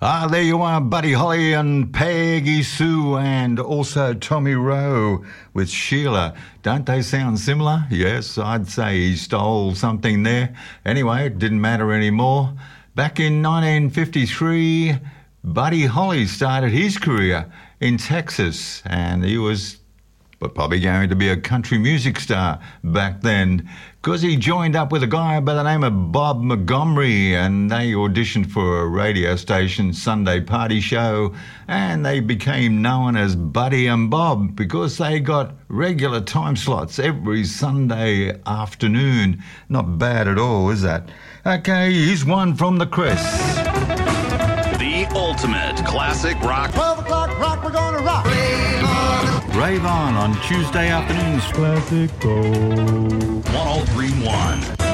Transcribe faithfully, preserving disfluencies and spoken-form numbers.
Ah, there you are, Buddy Holly and Peggy Sue, and also Tommy Rowe with Sheila. Don't they sound similar? Yes, I'd say he stole something there. Anyway, it didn't matter anymore. Back in nineteen fifty-three, Buddy Holly started his career in Texas, and he was but probably going to be a country music star back then, because he joined up with a guy by the name of Bob Montgomery, and they auditioned for a radio station Sunday party show, and they became known as Buddy and Bob because they got regular time slots every Sunday afternoon. Not bad at all, is that? Okay, here's one from the Crest. The ultimate classic rock. twelve o'clock rock, we're gonna rock. Rave on. Rave on on Tuesday afternoons. Classic Gold. one oh three point one.